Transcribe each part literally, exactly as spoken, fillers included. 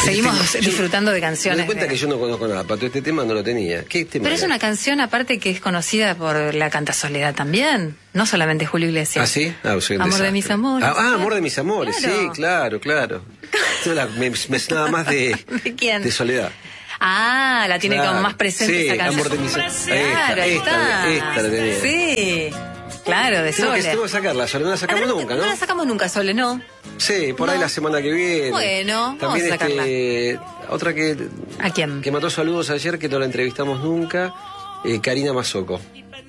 Seguimos Este, disfrutando yo, de canciones. Me doy cuenta de... que yo no conozco nada, Pato, este tema no lo tenía. ¿Qué tema Pero es era? una canción aparte que es conocida por la canta Soledad también, no solamente Julio Iglesias. ¿Ah, sí? Ah, soy un Amor de desastre. mis amores. Ah, ah, Amor de mis amores, Claro. sí, claro, claro. Yo la- me, me sonaba más de... ¿De quién? De Soledad. Ah, la tiene Claro. como más presente Sí, esa canción. Amor de mis amores. Claro, ahí Esta, está. esta la tenía. Sí, claro, de Tengo que, Sole. tengo que sacarla, Sole, no la sacamos Adelante, nunca, no ¿no? la sacamos nunca, Sole, ¿no? Sí, por ahí No. la semana que viene. Bueno, También vamos a este, otra que... ¿A quién? Que mató saludos ayer, que no la entrevistamos nunca, eh, Karina Mazoco.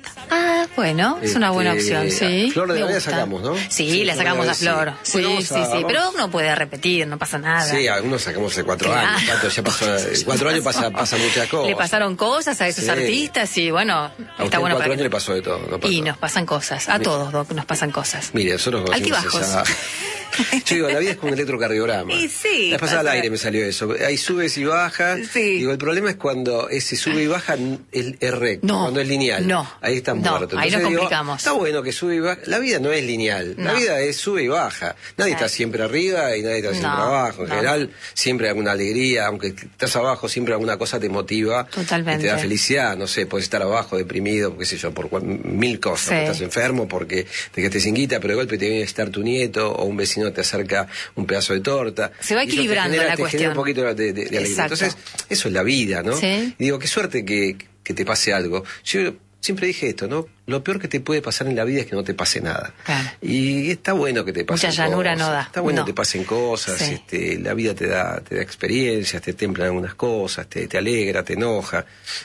Ah, bueno, es una buena Este, opción, sí. Flor de me la Vida gusta. sacamos, ¿no? Sí, Sí, la Flor sacamos de la a Flor. Vida, sí. Sí, Bueno, vamos sí, a- sí. vamos- Pero uno puede repetir, no pasa nada. Sí, algunos sacamos hace cuatro Claro. años, Pato, ya pasó, cuatro años pasa, pasa muchas cosas. Le pasaron cosas a esos Sí. artistas y bueno, A está usted en bueno cuatro para años que... le pasó de todo. No pasó. Y nos pasan cosas, a Mire. todos, Doc, nos pasan cosas. Mire, nosotros conocimos Altibajos. esa... Yo digo, la vida es como un electrocardiograma. Y sí, La vez pasada al pasa. aire me salió eso. Hay subes y bajas. Sí. Digo, el problema es cuando ese sube y baja es, es recto, No, cuando es lineal. no, Ahí está no, muerto. ahí nos digo, complicamos. está bueno que sube y baja. La vida no es lineal. La No. vida es sube y baja. Nadie Sí. está siempre arriba y nadie está siempre No, abajo. En no. general, siempre hay alguna alegría. Aunque estás abajo, siempre alguna cosa te motiva. Totalmente. Y te da felicidad. No sé, puedes estar abajo, deprimido, qué sé yo, por cual- mil cosas. Sí. Porque estás enfermo, porque te quedaste sin guita, pero de golpe te viene a visitar tu nieto o un vecino te acerca un pedazo de torta. Se va Y eso te equilibrando genera- la te cuestión. genera un poquito de, de- de alegría. Exacto. Entonces, eso es la vida, ¿no? Sí. Y digo, qué suerte que, que te pase algo. Yo siempre dije esto, ¿no? Lo peor que te puede pasar en la vida es que no te pase nada. Claro. Y está bueno que te pasen Mucha llanura cosas. no da. Está bueno No. que te pasen cosas. Sí. Este, la vida te da, te da experiencias, te templa algunas cosas, te, te alegra, te enoja.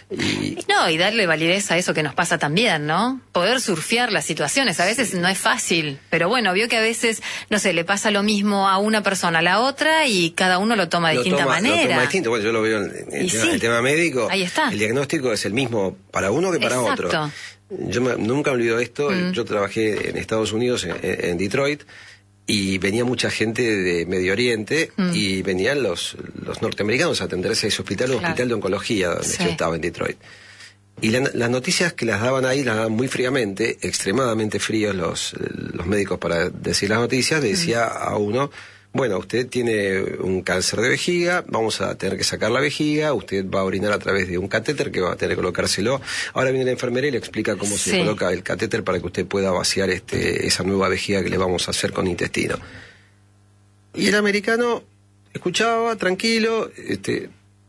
Y, No, y darle validez a eso que nos pasa también, ¿no? Poder surfear las situaciones. A veces no es fácil, pero bueno, vio que a veces, no sé, le pasa lo mismo a una persona a la otra y cada uno lo toma de lo distinta toma, lo manera. toma distinto. Bueno, yo lo veo en el, Y tema, sí. el tema médico. Ahí está. El diagnóstico es el mismo para uno que para Exacto. otro. Yo me- nunca olvido esto. Mm. Yo trabajé en Estados Unidos, en, en Detroit, y venía mucha gente de Medio Oriente Mm. y venían los, los norteamericanos a atenderse a ese hospital, un Claro. hospital de oncología donde Sí. yo estaba en Detroit. Y la- las noticias que las daban ahí las daban muy fríamente, extremadamente fríos los, los médicos para decir las noticias. Le decía a uno, bueno, usted tiene un cáncer de vejiga, vamos a tener que sacar la vejiga, usted va a orinar a través de un catéter que va a tener que colocárselo. Ahora viene la enfermera y le explica cómo se Sí. coloca el catéter para que usted pueda vaciar este, esa nueva vejiga que le vamos a hacer con intestino. Y el americano escuchaba tranquilo, este,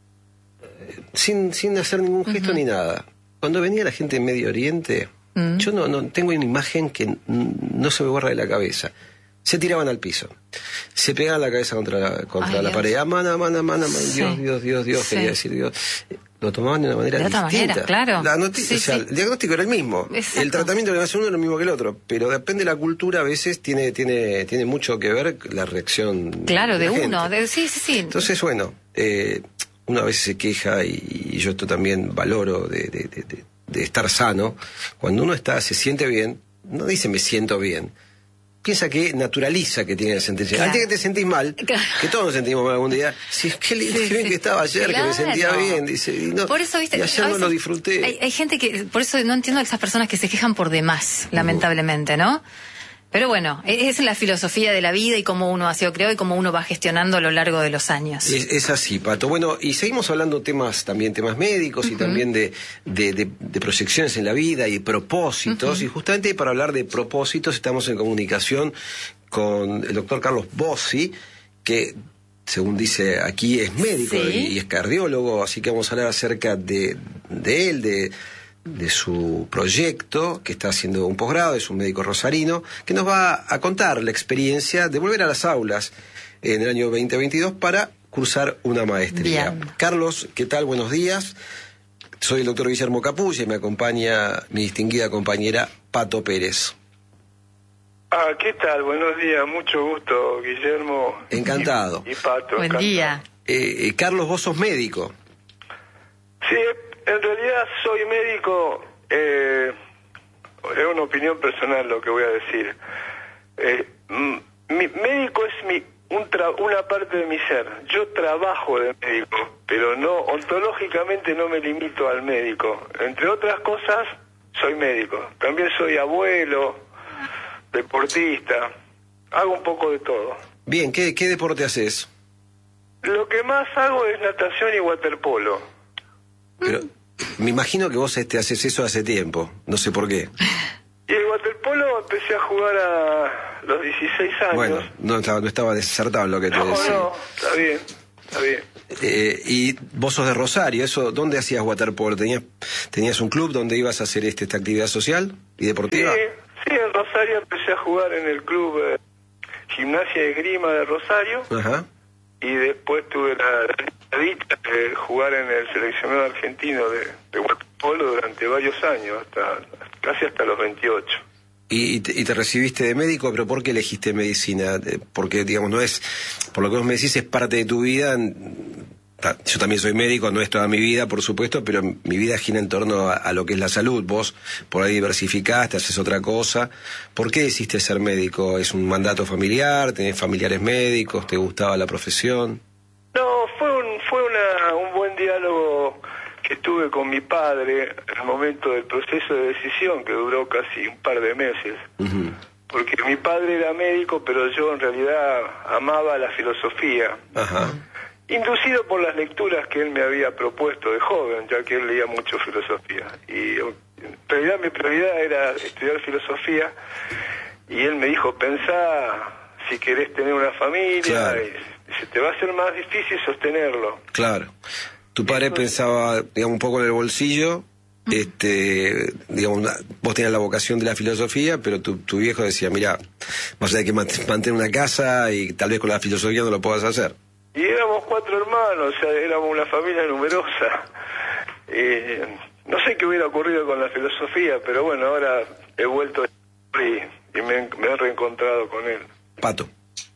sin, sin hacer ningún gesto ni nada. Cuando venía la gente de Medio Oriente, Mm. yo no, no tengo una imagen que n- no se me borra de la cabeza. Se tiraban al piso, se pegaban la cabeza contra la, contra Ay, la Dios. pared. Amán, amán, amán, amán, Sí. Dios, Dios, Dios, Dios, Sí. quería decir Dios. Lo tomaban de una manera De otra distinta. manera, claro. La noticia, Sí, o sea, sí. el diagnóstico era el mismo. Exacto. El tratamiento que le hace uno era lo mismo que el otro. Pero depende de la cultura, a veces tiene, tiene, tiene mucho que ver la reacción. Claro, de la uno. gente. De, sí, sí, sí. Entonces, bueno, eh, uno a veces se queja y, y yo esto también valoro de, de, de, de- de estar sano. Cuando uno está, se siente bien, no dice me siento bien. Piensa que naturaliza que tiene que sentirse bien. Claro. Al día que te sentís mal, Claro. que todos nos sentimos mal algún día, sí, qué lindo, Sí, qué bien sí. que estaba ayer, que me sentía Claro. bien, dice, y, no, Por eso, viste, y a ayer no veces lo disfruté. Hay, hay gente que, por eso no entiendo a esas personas que se quejan por demás, lamentablemente, ¿no? Pero bueno, e- es la filosofía de la vida y cómo uno ha sido creado y cómo uno va gestionando a lo largo de los años. Es, es así, Pato. Bueno, y seguimos hablando temas también, temas médicos y también de, de, de- de proyecciones en la vida y propósitos. Y justamente para hablar de propósitos estamos en comunicación con el doctor Carlos Bossi, que según dice aquí es médico Sí. y, y es cardiólogo, así que vamos a hablar acerca de, de él, de de su proyecto, que está haciendo un posgrado, es un médico rosarino, que nos va a contar la experiencia de volver a las aulas en el año veinte veintidós para cursar una maestría. Bien. Carlos, ¿qué tal? Buenos días. Soy el doctor Guillermo Capulla y me acompaña mi distinguida compañera Pato Pérez. Ah, ¿qué tal? Buenos días, mucho gusto, Guillermo. Encantado. Y, y Pato. Buen encantado. día. Eh, eh, Carlos, vos sos médico. Sí, en realidad soy médico, eh, es una opinión personal lo que voy a decir. Eh, m- mi médico es mi un tra- una parte de mi ser. Yo trabajo de médico, pero no ontológicamente no me limito al médico. Entre otras cosas, soy médico. También soy abuelo, deportista, hago un poco de todo. Bien, ¿qué, qué deporte haces? lo que más hago es natación y waterpolo. Pero me imagino que vos este, haces eso hace tiempo, no sé por qué. Y el waterpolo empecé a jugar a los dieciséis años. Bueno, no estaba, no estaba desacertado lo que te no, decía. No, está bien, está bien. Eh, y vos sos de Rosario, eso, ¿dónde hacías waterpolo? ¿Tenías, ¿Tenías un club donde ibas a hacer este, esta actividad social y deportiva? Sí, sí, en Rosario empecé a jugar en el club eh, Gimnasia y Esgrima de Rosario. Ajá. Y después tuve la, la dicha de jugar en el seleccionado argentino de, de waterpolo durante varios años, hasta casi hasta los veintiocho. Y, y, te, y te recibiste de médico, pero ¿por qué elegiste medicina? Porque, digamos, no es, por lo que vos me decís, es parte de tu vida. Yo también soy médico, no es toda mi vida, por supuesto, pero mi vida gira en torno a, a lo que es la salud. Vos por ahí diversificaste, haces otra cosa. ¿Por qué decidiste ser médico? ¿Es un mandato familiar? ¿Tenés familiares médicos? ¿Te gustaba la profesión? No, fue un, fue una, un buen diálogo que tuve con mi padre en el momento del proceso de decisión, que duró casi un par de meses. Uh-huh. Porque mi padre era médico, pero yo en realidad amaba la filosofía. Ajá. Inducido por las lecturas que él me había propuesto de joven, ya que él leía mucho filosofía. Y en realidad mi prioridad era estudiar filosofía, y él me dijo, pensá si querés tener una familia, claro, y se te va a hacer más difícil sostenerlo. Claro. Tu padre Entonces, pensaba, digamos, un poco en el bolsillo, este, digamos, vos tenías la vocación de la filosofía, pero tu, tu viejo decía, mirá, vas a tener que mantener una casa y tal vez con la filosofía no lo puedas hacer. Y éramos cuatro hermanos, o sea, éramos una familia numerosa. Eh, no sé qué hubiera ocurrido con la filosofía, pero bueno, ahora he vuelto y, y me, me he reencontrado con él. Pato.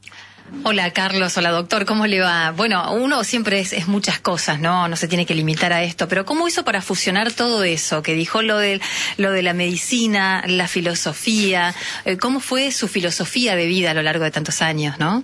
Hola Carlos, hola doctor, ¿cómo le va? Bueno, uno siempre es, es muchas cosas, ¿no? No se tiene que limitar a esto, pero ¿cómo hizo para fusionar todo eso? Que dijo lo de, lo de la medicina, la filosofía, ¿cómo fue su filosofía de vida a lo largo de tantos años, no?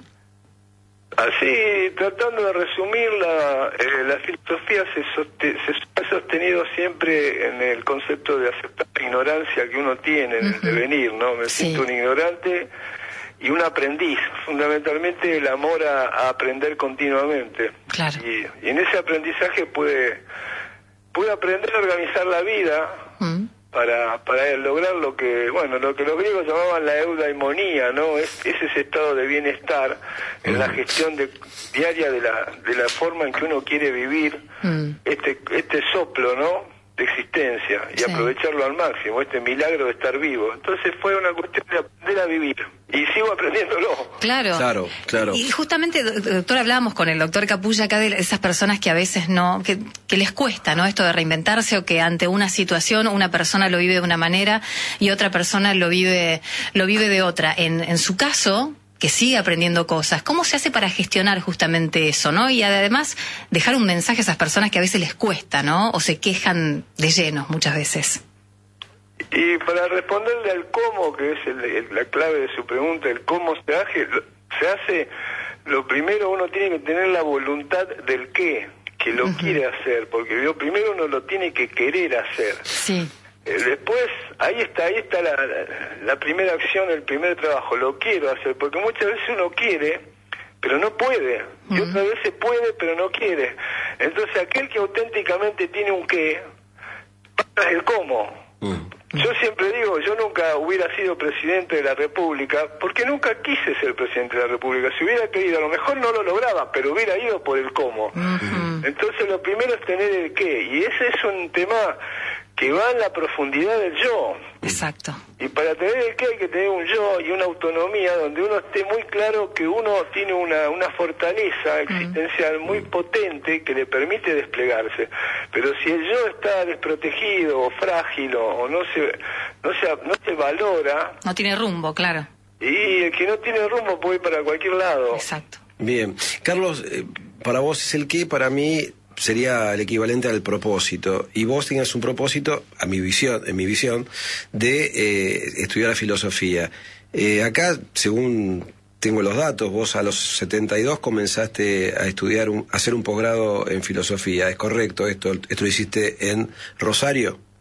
Así, tratando de resumirla, eh, la filosofía se, soste- se ha sostenido siempre en el concepto de aceptar la ignorancia que uno tiene en uh-huh. el devenir, ¿no? Me sí. siento un ignorante y un aprendiz, fundamentalmente el amor a, a aprender continuamente. Claro. Y, y en ese aprendizaje puede, puede aprender a organizar la vida uh-huh. para para lograr lo que, bueno, lo que los griegos llamaban la eudaimonía, ¿no? Es, es ese estado de bienestar en uh-huh. la gestión de, diaria de la de la forma en que uno quiere vivir uh-huh. este este soplo, ¿no?, de existencia, y sí. aprovecharlo al máximo, este milagro de estar vivo. Entonces fue una cuestión de aprender a vivir, y sigo aprendiéndolo. Claro, claro, claro. Y justamente, doctor, hablábamos con el doctor Capulla acá de esas personas que a veces no, que, que les cuesta, ¿no?, esto de reinventarse, o que ante una situación una persona lo vive de una manera y otra persona lo vive, lo vive de otra. En, en su caso, que sigue aprendiendo cosas, ¿cómo se hace para gestionar justamente eso, no? Y además dejar un mensaje a esas personas que a veces les cuesta, ¿no?, o se quejan de lleno muchas veces. Y para responderle al cómo, que es el, el, la clave de su pregunta, el cómo se hace, se hace, lo primero uno tiene que tener la voluntad del qué, que lo uh-huh. quiere hacer, porque lo primero uno lo tiene que querer hacer. Sí. Después, ahí está, ahí está la, la, la primera acción, el primer trabajo, lo quiero hacer, porque muchas veces uno quiere, pero no puede, y otras uh-huh. veces puede, pero no quiere. Entonces, aquel que auténticamente tiene un qué, pasa el cómo. Uh-huh. Yo siempre digo, yo nunca hubiera sido presidente de la República, porque nunca quise ser presidente de la República. Si hubiera querido, a lo mejor no lo lograba, pero hubiera ido por el cómo. Uh-huh. Entonces, lo primero es tener el qué, y ese es un tema que va en la profundidad del yo. Exacto. Y para tener el qué hay que tener un yo y una autonomía donde uno esté muy claro que uno tiene una, una fortaleza existencial mm. muy potente que le permite desplegarse. Pero si el yo está desprotegido o frágil o, o no se no se no se valora, no tiene rumbo, claro. Y el que no tiene rumbo puede ir para cualquier lado. Exacto. Bien. Carlos, eh, para vos es el qué, para mí sería el equivalente al propósito, y vos tenías un propósito, a mi visión, en mi visión, de eh, estudiar la filosofía. Eh, acá, según tengo los datos, vos a los setenta y dos comenzaste a estudiar, un, a hacer un posgrado en filosofía. ¿Es correcto esto? ¿Esto lo hiciste en Rosario?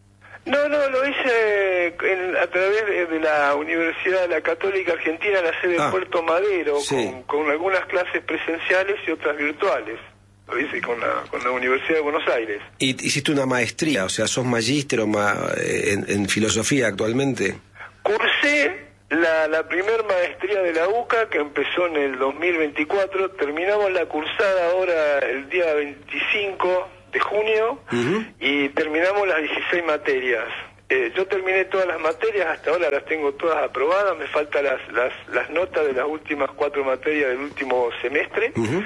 No, no, lo hice en, a través de, de la Universidad de la Católica Argentina, la sede ah, de Puerto Madero, sí. con, con algunas clases presenciales y otras virtuales. Lo hice con la, con la Universidad de Buenos Aires. ¿Y hiciste una maestría? O sea, ¿sos magíster o ma en, en filosofía actualmente? Cursé la, la primer maestría de la U C A, que empezó en el dos mil veinticuatro. Terminamos la cursada ahora el día veinticinco de junio, uh-huh. y terminamos las dieciséis materias. Eh, yo terminé todas las materias, hasta ahora las tengo todas aprobadas, me faltan las, las, las notas de las últimas cuatro materias del último semestre, uh-huh.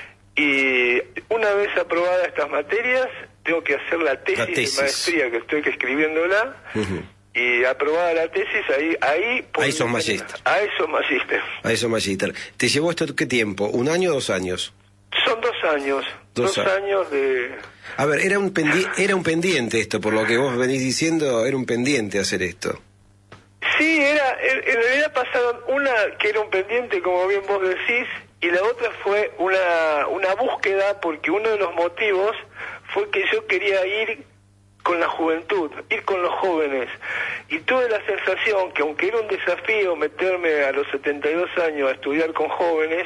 y una vez aprobadas estas materias, tengo que hacer la tesis, la tesis. de maestría, que estoy escribiéndola, uh-huh. y aprobada la tesis, ahí... Ahí, ahí sos magíster. Ahí sos magíster. Ahí sos magíster. ¿Te llevó esto qué tiempo? ¿Un año o dos años? Son dos años. Dos, dos años de... A ver, era un, pendi era un pendiente esto, por lo que vos venís diciendo, era un pendiente hacer esto. Sí, era, en, en realidad pasaron una que era un pendiente, como bien vos decís, y la otra fue una, una búsqueda, porque uno de los motivos fue que yo quería ir con la juventud, ir con los jóvenes, y tuve la sensación que aunque era un desafío meterme a los setenta y dos años a estudiar con jóvenes,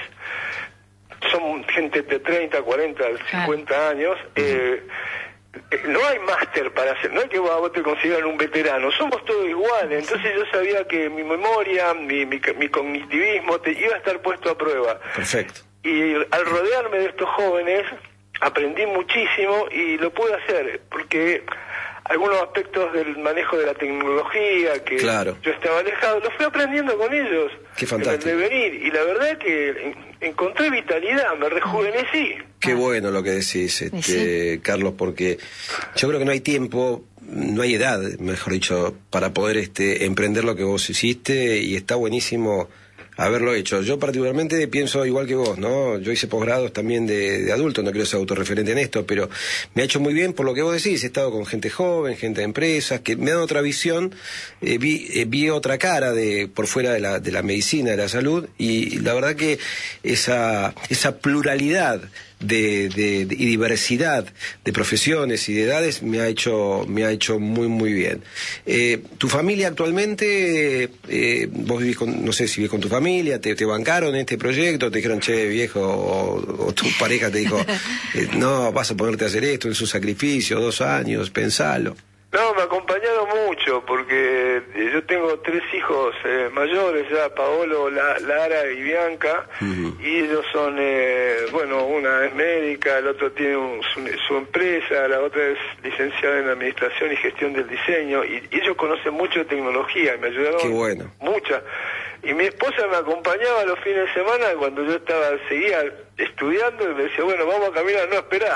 son gente de treinta, cuarenta, cincuenta años, eh, no hay máster para hacer, no hay que vos te consideran un veterano, somos todos iguales. Entonces yo sabía que mi memoria, mi, mi, mi cognitivismo te, iba a estar puesto a prueba. Perfecto. Y al rodearme de estos jóvenes aprendí muchísimo y lo pude hacer, porque algunos aspectos del manejo de la tecnología que claro. yo estaba alejado, lo fui aprendiendo con ellos. Qué fantástico. En el devenir, y la verdad es que en, encontré vitalidad, me rejuvenecí. Qué bueno lo que decís, este, sí. Carlos, porque yo creo que no hay tiempo, no hay edad, mejor dicho, para poder este, emprender lo que vos hiciste, y está buenísimo haberlo hecho. Yo particularmente pienso igual que vos, ¿no? Yo hice posgrados también de, de adulto, no quiero ser autorreferente en esto, pero me ha hecho muy bien por lo que vos decís. He estado con gente joven, gente de empresas, que me dan otra visión, eh, vi, eh, vi otra cara de por fuera de la, de la medicina, de la salud, y la verdad que esa, esa pluralidad de, de, de, y diversidad de profesiones y de edades me ha hecho me ha hecho muy muy bien. Eh, tu familia actualmente, eh, vos vivís con, no sé si vivís con tu familia, te, te bancaron en este proyecto, te dijeron, che viejo, o, o tu pareja te dijo, eh, no, vas a ponerte a hacer esto, es un sacrificio, dos años, pensalo. No, me acompañaron mucho, porque yo tengo tres hijos eh, mayores ya, Paolo, La, Lara y Bianca, uh-huh. y ellos son, eh, bueno, una es médica, el otro tiene un, su, su empresa, la otra es licenciada en Administración y Gestión del Diseño, y, y ellos conocen mucho de tecnología, y me ayudaron. Qué bueno. Mucha. Y mi esposa me acompañaba los fines de semana cuando yo estaba, seguía estudiando, y me decía, bueno, vamos a caminar, no, esperá.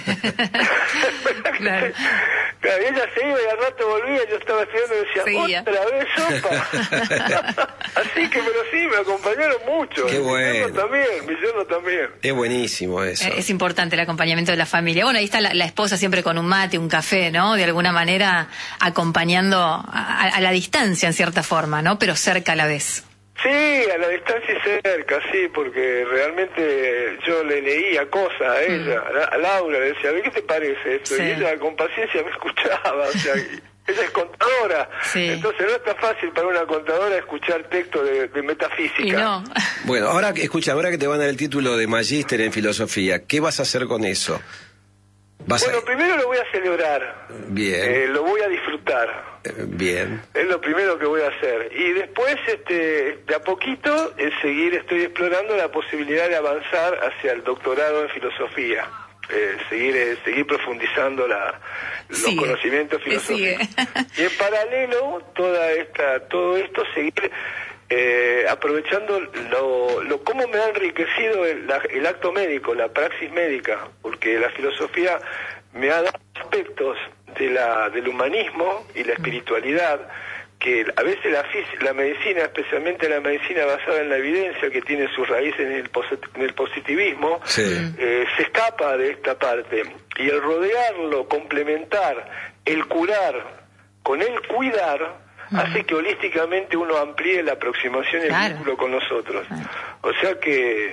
Claro. Claro, y ella se iba y al rato volvía, yo estaba estudiando y decía, Seguía. otra vez sopa. Así que, pero sí, me acompañaron mucho. Qué bueno. Mi yerno también, mi yerno también. Es buenísimo eso. Es importante el acompañamiento de la familia. Bueno, ahí está la, la esposa siempre con un mate, un café, ¿no? De alguna manera acompañando a, a la distancia en cierta forma, ¿no? Pero cerca a la vez. Sí, a la distancia y cerca, sí, porque realmente yo le leía cosas a ella, mm. a Laura, le decía, ¿qué te parece esto? Sí. Y ella con paciencia me escuchaba, o sea, ella es contadora, sí. Entonces no es tan fácil para una contadora escuchar texto de, de metafísica. Y no. Bueno, ahora, escucha, ahora que te van a dar el título de magíster en filosofía, ¿qué vas a hacer con eso? Bueno, a... primero lo voy a celebrar. Bien. Eh, lo voy a disfrutar. Eh, bien. Es lo primero que voy a hacer. Y después, este, de a poquito, eh, seguir, estoy explorando la posibilidad de avanzar hacia el doctorado en filosofía. Eh, seguir eh, seguir profundizando la, los sigue. conocimientos filosóficos. Y en paralelo, toda esta, todo esto, seguir... Eh, aprovechando lo, lo cómo me ha enriquecido el, la, el acto médico, la praxis médica, porque la filosofía me ha dado aspectos de la, del humanismo y la espiritualidad que a veces la, la medicina, especialmente la medicina basada en la evidencia, que tiene sus raíces en el, en el positivismo, sí. eh, se escapa de esta parte, y el rodearlo, complementar, el curar con el cuidar, hace que holísticamente uno amplíe la aproximación y el claro. vínculo con nosotros. Claro. O sea que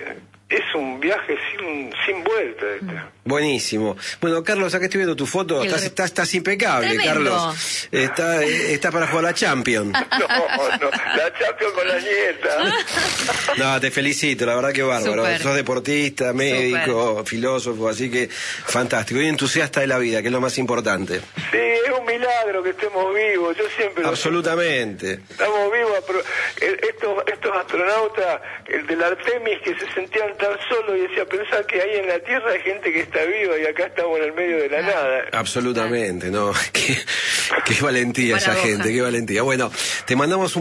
es un viaje sin sin vuelta. Este. Buenísimo. Bueno, Carlos, acá estoy viendo tu foto. Estás, estás, estás impecable, Tremendo. Carlos. Está, está para jugar la Champions. No, no, la Champions con la nieta. No, te felicito, la verdad que bárbaro. Super. Sos deportista, médico, Super. filósofo, así que fantástico. Y entusiasta de la vida, que es lo más importante. Sí, es un milagro que estemos vivos. Yo siempre lo Absolutamente. Estamos vivos. Pero estos, estos astronautas, el del Artemis, que se sentían tan solos y decía, pensar que ahí en la Tierra hay gente que está viva y acá estamos en el medio de la nada. Absolutamente, ¿no? Qué, qué valentía esa Paradoja. gente, qué valentía. Bueno, te mandamos un